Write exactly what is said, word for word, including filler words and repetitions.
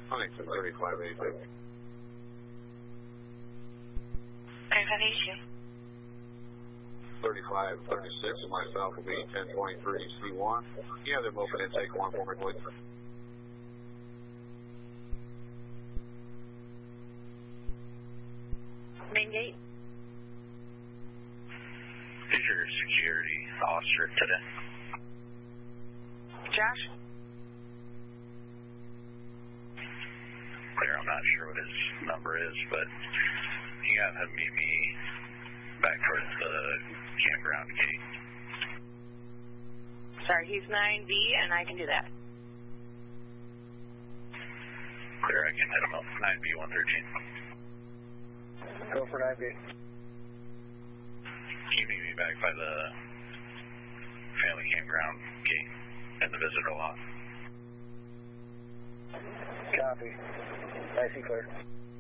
Huntington thirty-five eighty-six. thirty-five eighty-six. thirty-five thirty-six, and myself will be ten twenty-three C one. You have them open intake one for me, please. Main gate. Who's your security officer today? Josh? Clear, I'm not sure what his number is, but you have him meet me back towards the campground gate. Sorry, he's nine B, and I can do that. Clear, I can hit him up. nine B one thirteen. Go for nine B. Can you meet me back by the family campground gate and the visitor lot? Copy. Nice and clear.